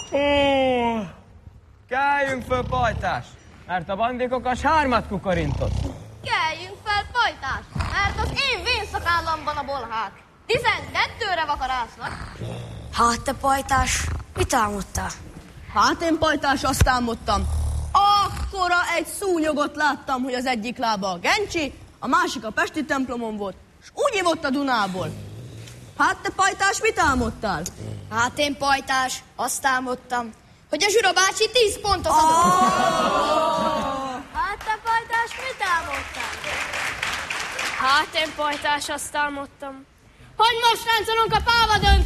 Keljünk föl, pajtás, mert a bandikok a sármat kukorintott. Keljünk fel, pajtás, mert az én vénszakállamban a bolhák 12-re vakarásznak. Hát te, pajtás, mit álmodtál? Hát én, pajtás, azt álmodtam. Akkora egy szúnyogot láttam, hogy az egyik lába a Gencsi, a másik a Pesti templomon volt, és úgy ivott a Dunából. Hát te, pajtás, mit álmodtál? Hát én, pajtás, azt álmodtam, hogy a Zsura bácsi 10 pontot adott. Hát te, pajtás, mit álmodtál? Hát én, pajtás, azt álmodtam, hogy most láncolunk a pávadön